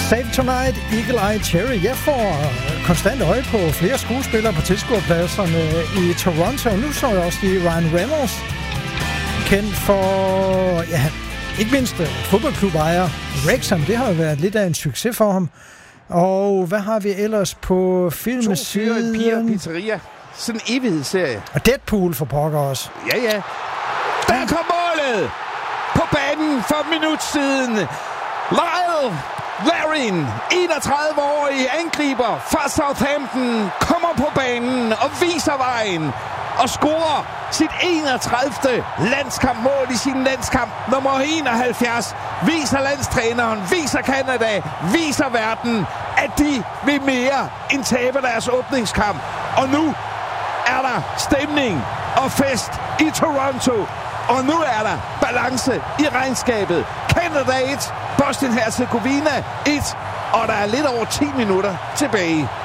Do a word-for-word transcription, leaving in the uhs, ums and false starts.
Save Tonight, Eagle Eye Cherry. Jeg får konstant øje på flere skuespillere på tilskuerpladserne i Toronto. Nu så jeg også lige Ryan Reynolds, kendt for, ja, ikke mindst fodboldklubejer Wrexham. Det har jo været lidt af en succes for ham. Og hvad har vi ellers på filmsiden? To fyre, en piger, pizzeria. Sådan en evighedsserie. Og Deadpool for pokker også. Ja, ja. Der kom målet! På banen for et minut siden. Lyle Larin, enogtredive-årig angriber fra Southampton, kommer på banen og viser vejen og scorer sit enogtredivte landskampmål i sin landskamp nummer enoghalvfjerds. Viser landstræneren, viser Canada, viser verden, at de vil mere end tabe deres åbningskamp. Og nu er der stemning og fest i Toronto. Og nu er der balance i regnskabet. Canada et, Bosnien-Herzegovina et, og der er lidt over ti minutter tilbage.